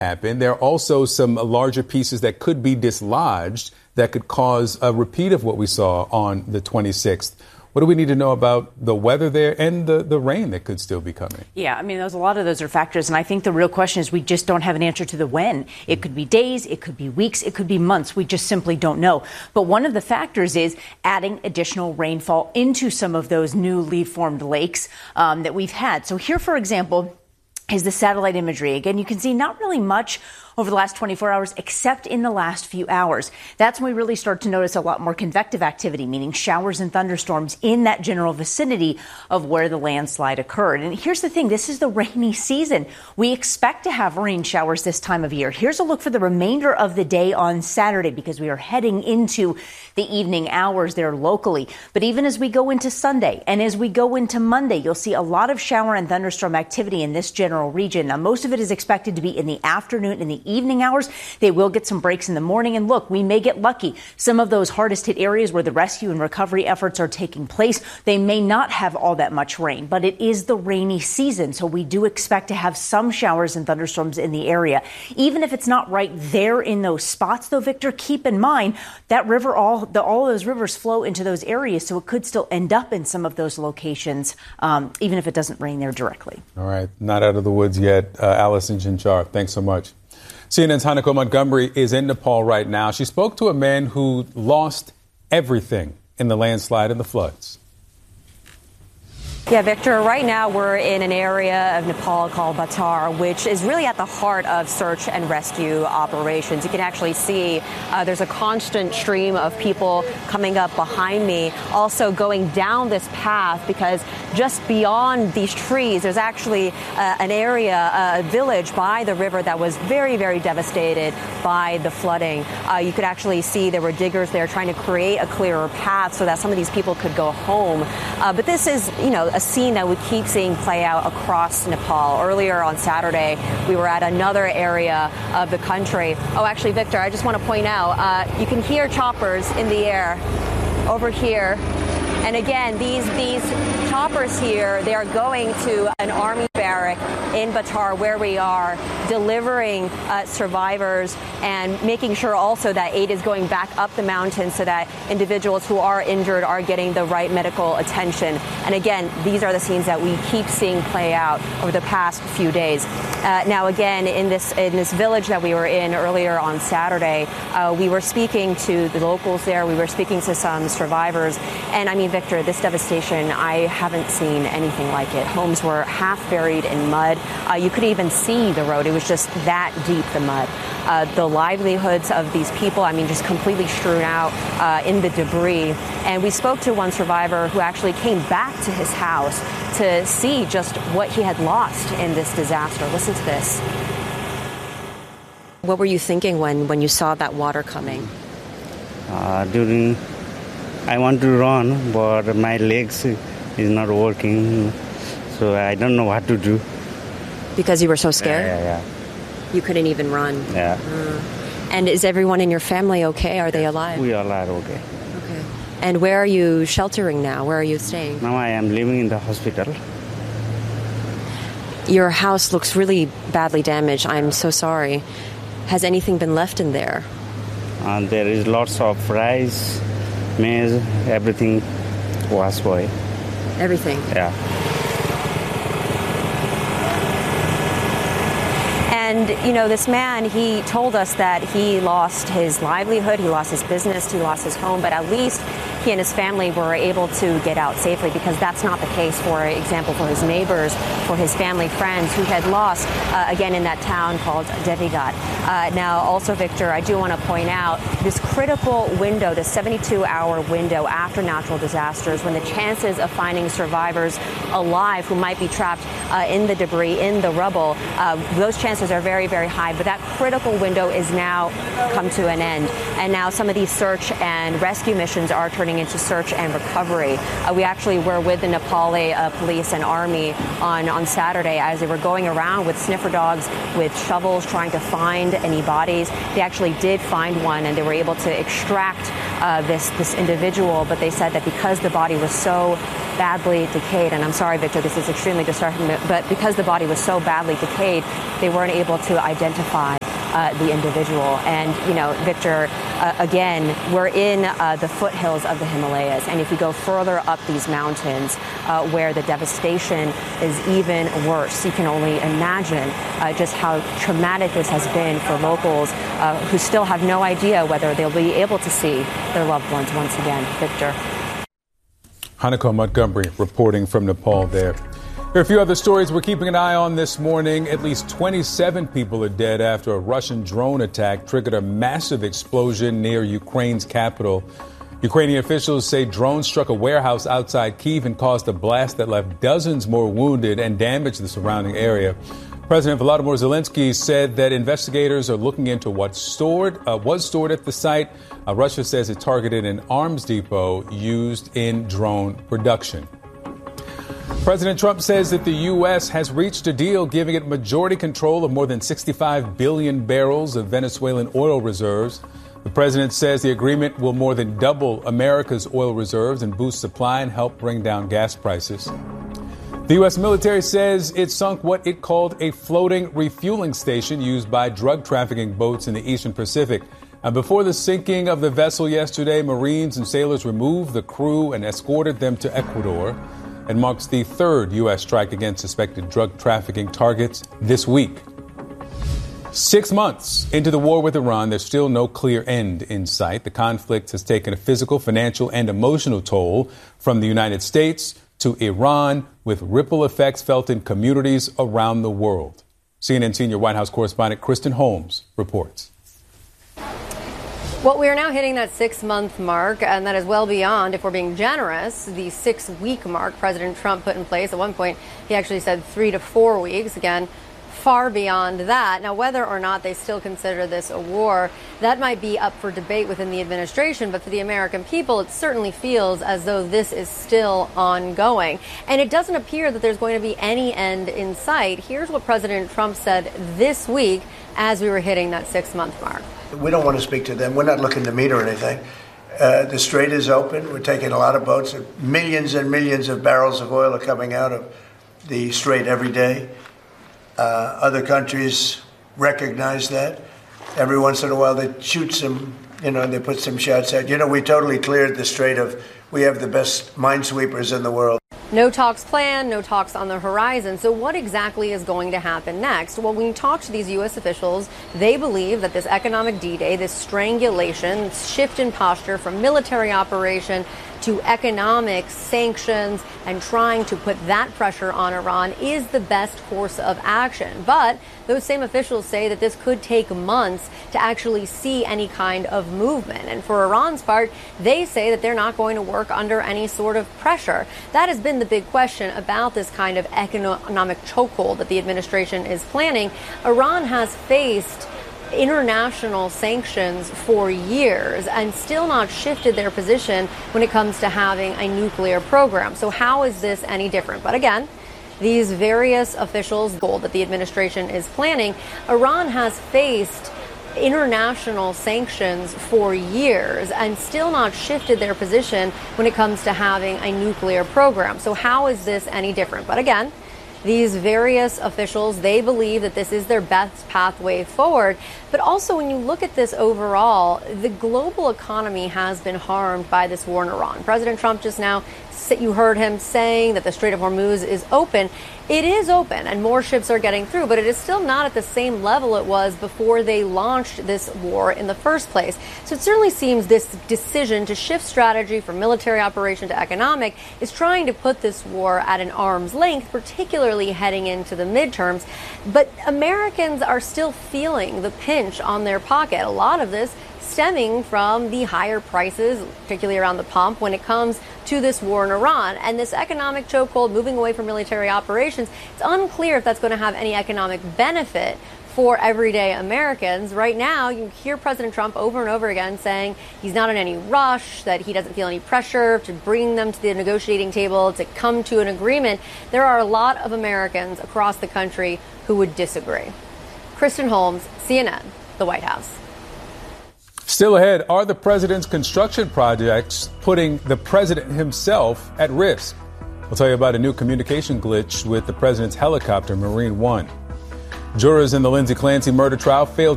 happen. There are also some larger pieces that could be dislodged that could cause a repeat of what we saw on the 26th. What do we need to know about the weather there and the rain that could still be coming? Yeah, I mean, a lot of those are factors. And I think the real question is we just don't have an answer to the when. It could be days, it could be weeks, it could be months. We just simply don't know. But one of the factors is adding additional rainfall into some of those newly formed lakes that we've had. So here, for example, is the satellite imagery. Again, you can see not really much over the last 24 hours, except in the last few hours. That's when we really start to notice a lot more convective activity, meaning showers and thunderstorms in that general vicinity of where the landslide occurred. And here's the thing, this is the rainy season. We expect to have rain showers this time of year. Here's a look for the remainder of the day on Saturday, because we are heading into the evening hours there locally. But even as we go into Sunday and as we go into Monday, you'll see a lot of shower and thunderstorm activity in this general region. Now, most of it is expected to be in the afternoon and the evening hours. They will get some breaks in the morning. And look, we may get lucky. Some of those hardest hit areas where the rescue and recovery efforts are taking place, they may not have all that much rain, but it is the rainy season. So we do expect to have some showers and thunderstorms in the area. Even if it's not right there in those spots, though, Victor, keep in mind that river, all those rivers flow into those areas. So it could still end up in some of those locations, even if it doesn't rain there directly. All right. Not out of the woods yet. Allison Chinchar, thanks so much. CNN's Hanako Montgomery is in Nepal right now. She spoke to a man who lost everything in the landslide and the floods. Yeah, Victor, right now we're in an area of Nepal called Batar, which is really at the heart of search and rescue operations. You can actually see there's a constant stream of people coming up behind me, also going down this path, because just beyond these trees, there's actually an area, a village by the river that was very, very devastated by the flooding. You could actually see there were diggers there trying to create a clearer path so that some of these people could go home. But this is, a scene that we keep seeing play out across Nepal. Earlier on Saturday, we were at another area of the country. Oh, actually, Victor, I just want to point out, you can hear choppers in the air over here. And again, these choppers here, they are going to an army barrack in Batar, where we are, delivering survivors and making sure also that aid is going back up the mountain so that individuals who are injured are getting the right medical attention. And again, these are the scenes that we keep seeing play out over the past few days. Now, again, in this village that we were in earlier on Saturday, we were speaking to the locals there. We were speaking to some survivors. And I mean, Victor, this devastation, I haven't seen anything like it. Homes were half buried in mud. You could even see the road. It was just that deep, the mud. The livelihoods of these people, I mean, just completely strewn out in the debris. And we spoke to one survivor who actually came back to his house to see just what he had lost in this disaster. Listen to this. What were you thinking when you saw that water coming? I want to run, but my legs is not working, so I don't know what to do. Because you were so scared? Yeah. You couldn't even run? Yeah. And is everyone in your family okay? Are they alive? We all are okay. Okay. And where are you sheltering now? Where are you staying? Now I am living in the hospital. Your house looks really badly damaged. I'm so sorry. Has anything been left in there? There is lots of rice, maize, everything washed away. Everything? Yeah. And, this man, he told us that he lost his livelihood, he lost his business, he lost his home, but at least he and his family were able to get out safely, because that's not the case, for example, for his neighbors, for his family, friends who had lost, again, in that town called Devigat. Now, also, Victor, I do want to point out this critical window, the 72-hour window after natural disasters, when the chances of finding survivors alive who might be trapped in the debris, in the rubble, those chances are very, very high. But that critical window is now come to an end. And now some of these search and rescue missions are turning into search and recovery. We actually were with the Nepali police and army on Saturday as they were going around with sniffer dogs, with shovels, trying to find any bodies. They actually did find one, and they were able to extract this individual. But they said that because the body was so badly decayed. And I'm sorry, Victor, this is extremely disturbing, but because the body was so badly decayed, they weren't able to identify the individual. And, Victor, again, we're in the foothills of the Himalayas. And if you go further up these mountains where the devastation is even worse, you can only imagine just how traumatic this has been for locals who still have no idea whether they'll be able to see their loved ones once again. Victor. Hanukkah Montgomery reporting from Nepal there. There are a few other stories we're keeping an eye on this morning. At least 27 people are dead after a Russian drone attack triggered a massive explosion near Ukraine's capital. Ukrainian officials say drones struck a warehouse outside Kyiv and caused a blast that left dozens more wounded and damaged the surrounding area. President Volodymyr Zelensky said that investigators are looking into what was stored at the site. Russia says it targeted an arms depot used in drone production. President Trump says that the U.S. has reached a deal giving it majority control of more than 65 billion barrels of Venezuelan oil reserves. The president says the agreement will more than double America's oil reserves and boost supply and help bring down gas prices. The U.S. military says it sunk what it called a floating refueling station used by drug trafficking boats in the Eastern Pacific. And before the sinking of the vessel yesterday, Marines and sailors removed the crew and escorted them to Ecuador. It marks the third U.S. strike against suspected drug trafficking targets this week. 6 months into the war with Iran, there's still no clear end in sight. The conflict has taken a physical, financial, and emotional toll from the United States to Iran, with ripple effects felt in communities around the world. CNN senior White House correspondent Kristen Holmes reports. Well, we are now hitting that 6-month mark, and that is well beyond, if we're being generous, the 6-week mark President Trump put in place. At one point, he actually said 3 to 4 weeks. Again, far beyond that. Now, whether or not they still consider this a war, that might be up for debate within the administration. But for the American people, it certainly feels as though this is still ongoing. And it doesn't appear that there's going to be any end in sight. Here's what President Trump said this week as we were hitting that 6-month mark. We don't want to speak to them. We're not looking to meet or anything. The strait is open. We're taking a lot of boats. Millions and millions of barrels of oil are coming out of the strait every day. Other countries recognize that. Every once in a while they shoot some, they put some shots out. We totally cleared the strait we have the best minesweepers in the world. No talks planned, no talks on the horizon. So what exactly is going to happen next? Well, when you talk to these U.S. officials, they believe that this economic D-Day, this strangulation, shift in posture from military operation to economic sanctions and trying to put that pressure on Iran is the best course of action. But those same officials say that this could take months to actually see any kind of movement. And for Iran's part, they say that they're not going to work under any sort of pressure. That has been the big question about this kind of economic chokehold that the administration is planning. Iran has faced international sanctions for years and still not shifted their position when it comes to having a nuclear program. So how is this any different? But again, these various officials told that the administration is planning. Iran has faced international sanctions for years and still not shifted their position when it comes to having a nuclear program. So how is this any different? But again, these various officials, they believe that this is their best pathway forward. But also, when you look at this overall, the global economy has been harmed by this war in Iran. President Trump just now, you heard him saying that the Strait of Hormuz is open. It is open and more ships are getting through, but it is still not at the same level it was before they launched this war in the first place. So it certainly seems this decision to shift strategy from military operation to economic is trying to put this war at an arm's length, particularly heading into the midterms. But Americans are still feeling the pinch on their pocket. A lot of this stemming from the higher prices, particularly around the pump, when it comes to this war in Iran. And this economic chokehold, moving away from military operations, it's unclear if that's going to have any economic benefit for everyday Americans. Right now, you hear President Trump over and over again saying he's not in any rush, that he doesn't feel any pressure to bring them to the negotiating table, to come to an agreement. There are a lot of Americans across the country who would disagree. Kristen Holmes, CNN, the White House. Still ahead, are the president's construction projects putting the president himself at risk? We'll tell you about a new communication glitch with the president's helicopter, Marine One. Jurors in the Lindsay Clancy murder trial failed